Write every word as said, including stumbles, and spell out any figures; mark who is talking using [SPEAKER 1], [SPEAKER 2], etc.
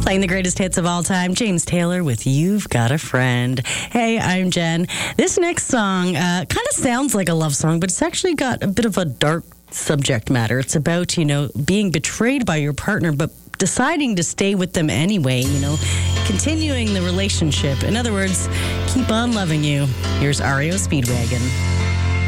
[SPEAKER 1] Playing the greatest hits of all time, James Taylor with You've Got a Friend. Hey, I'm Jen. This next song uh, kind of sounds like a love song, but it's actually got a bit of a dark subject matter. It's about, you know, being betrayed by your partner, but deciding to stay with them anyway, you know, continuing the relationship. In other words, keep on loving you. Here's R E O Speedwagon.